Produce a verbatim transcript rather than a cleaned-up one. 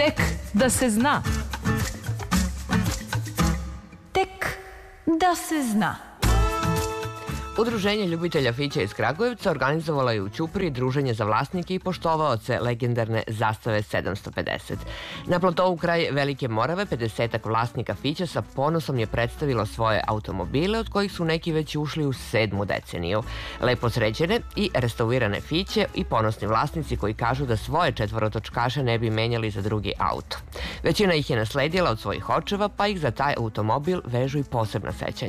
Tek da se zna. Tek da se zna. Udruženje ljubitelja pića iz Kragujevca organizovala je u Ćupriji druženje za vlasnike i poštovaoce legendarne Zastave sedamsto pedeset. Na platovu kraj Velike Morave pedesetak vlasnika pića sa ponosom je predstavilo svoje automobile, od kojih su neki već ušli u sedmu deceniju. Lepo sređene i restaurirane piće i ponosni vlasnici koji kažu da svoje četvorotočkaše ne bi menjali za drugi auto. Većina ih je nasledila od svojih očeva, pa ih za taj automobil vežu i posebna sećanja.